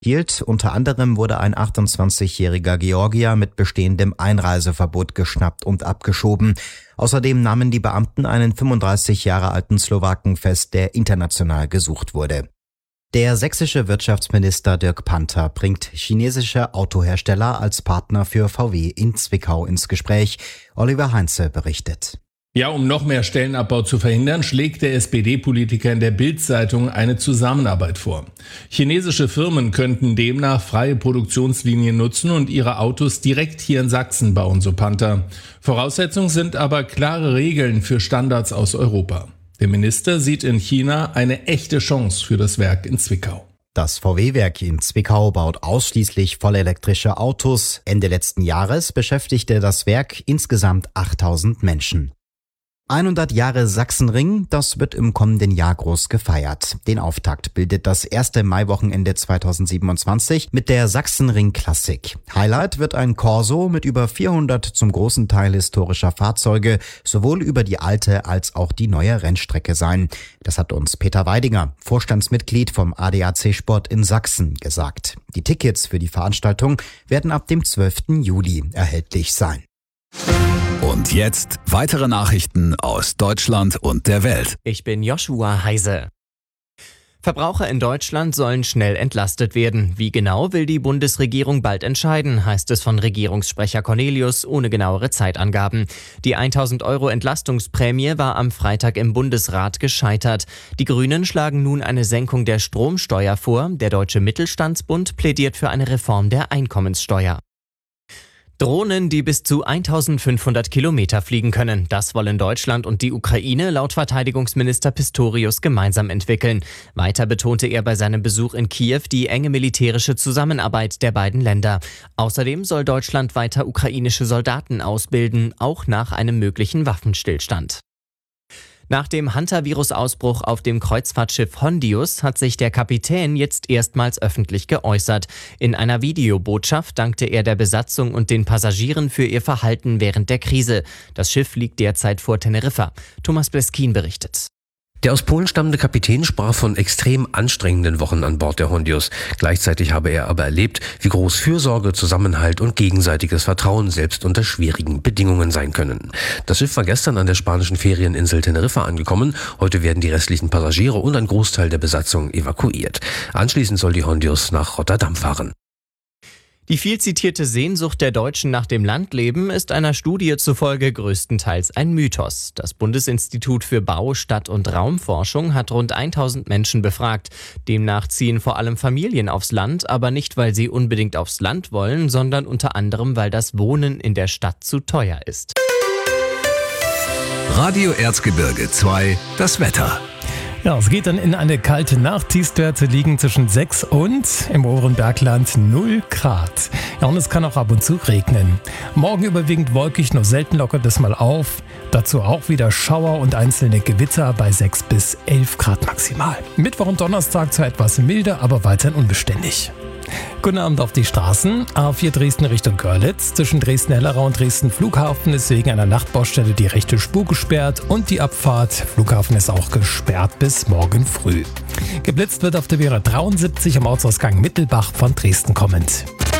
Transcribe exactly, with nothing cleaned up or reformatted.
hielt. Unter anderem wurde ein achtundzwanzigjähriger Georgier mit bestehendem Einreiseverbot geschnappt und abgeschoben. Außerdem nahmen die Beamten einen fünfunddreißig Jahre alten Slowaken fest, der international gesucht wurde. Der sächsische Wirtschaftsminister Dirk Panther bringt chinesische Autohersteller als Partner für V W in Zwickau ins Gespräch. Oliver Heinze berichtet. Ja, um noch mehr Stellenabbau zu verhindern, schlägt der S P D-Politiker in der Bild-Zeitung eine Zusammenarbeit vor. Chinesische Firmen könnten demnach freie Produktionslinien nutzen und ihre Autos direkt hier in Sachsen bauen, so Panther. Voraussetzung sind aber klare Regeln für Standards aus Europa. Der Minister sieht in China eine echte Chance für das Werk in Zwickau. Das V W-Werk in Zwickau baut ausschließlich vollelektrische Autos. Ende letzten Jahres beschäftigte das Werk insgesamt achttausend Menschen. hundert Jahre Sachsenring, das wird im kommenden Jahr groß gefeiert. Den Auftakt bildet das erste Maiwochenende zweitausendsiebenundzwanzig mit der Sachsenring Klassik. Highlight wird ein Corso mit über vierhundert zum großen Teil historischer Fahrzeuge, sowohl über die alte als auch die neue Rennstrecke sein. Das hat uns Peter Weidinger, Vorstandsmitglied vom A D A C Sport in Sachsen, gesagt. Die Tickets für die Veranstaltung werden ab dem zwölften Juli erhältlich sein. Und jetzt weitere Nachrichten aus Deutschland und der Welt. Ich bin Joshua Heise. Verbraucher in Deutschland sollen schnell entlastet werden. Wie genau, will die Bundesregierung bald entscheiden, heißt es von Regierungssprecher Cornelius ohne genauere Zeitangaben. Die tausend Euro Entlastungsprämie war am Freitag im Bundesrat gescheitert. Die Grünen schlagen nun eine Senkung der Stromsteuer vor. Der Deutsche Mittelstandsbund plädiert für eine Reform der Einkommenssteuer. Drohnen, die bis zu eintausendfünfhundert Kilometer fliegen können. Das wollen Deutschland und die Ukraine laut Verteidigungsminister Pistorius gemeinsam entwickeln. Weiter betonte er bei seinem Besuch in Kiew die enge militärische Zusammenarbeit der beiden Länder. Außerdem soll Deutschland weiter ukrainische Soldaten ausbilden, auch nach einem möglichen Waffenstillstand. Nach dem Hantavirus-Ausbruch auf dem Kreuzfahrtschiff Hondius hat sich der Kapitän jetzt erstmals öffentlich geäußert. In einer Videobotschaft dankte er der Besatzung und den Passagieren für ihr Verhalten während der Krise. Das Schiff liegt derzeit vor Teneriffa. Thomas Bleskin berichtet. Der aus Polen stammende Kapitän sprach von extrem anstrengenden Wochen an Bord der Hondius. Gleichzeitig habe er aber erlebt, wie groß Fürsorge, Zusammenhalt und gegenseitiges Vertrauen selbst unter schwierigen Bedingungen sein können. Das Schiff war gestern an der spanischen Ferieninsel Teneriffa angekommen. Heute werden die restlichen Passagiere und ein Großteil der Besatzung evakuiert. Anschließend soll die Hondius nach Rotterdam fahren. Die viel zitierte Sehnsucht der Deutschen nach dem Landleben ist einer Studie zufolge größtenteils ein Mythos. Das Bundesinstitut für Bau-, Stadt- und Raumforschung hat rund tausend Menschen befragt. Demnach ziehen vor allem Familien aufs Land, aber nicht, weil sie unbedingt aufs Land wollen, sondern unter anderem, weil das Wohnen in der Stadt zu teuer ist. Radio Erzgebirge zwei, das Wetter. Ja, es geht dann in eine kalte Nacht. Tiefstwerte liegen zwischen sechs und im oberen Bergland null Grad. Ja, und es kann auch ab und zu regnen. Morgen überwiegend wolkig, nur selten lockert es mal auf. Dazu auch wieder Schauer und einzelne Gewitter bei sechs bis elf Grad maximal. Mittwoch und Donnerstag zwar etwas milder, aber weiterhin unbeständig. Guten Abend auf die Straßen. A vier Dresden Richtung Görlitz. Zwischen Dresden-Hellerau und Dresden-Flughafen ist wegen einer Nachtbaustelle die rechte Spur gesperrt und die Abfahrt Flughafen ist auch gesperrt bis morgen früh. Geblitzt wird auf der B dreiundsiebzig am Ortsausgang Mittelbach von Dresden kommend.